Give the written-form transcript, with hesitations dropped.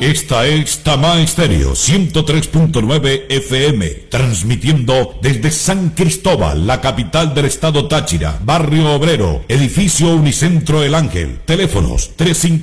Esta es Tamá Estéreo 103.9 FM, transmitiendo desde San Cristóbal, la capital del estado Táchira, barrio Obrero, edificio Unicentro El Ángel, teléfonos 35